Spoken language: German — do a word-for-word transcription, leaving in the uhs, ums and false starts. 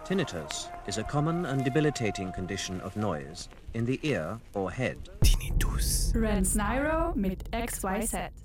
Tinnitus is a common and debilitating condition of noise in the ear or head. Tinnitus. Rance Nairo mit X Y Z.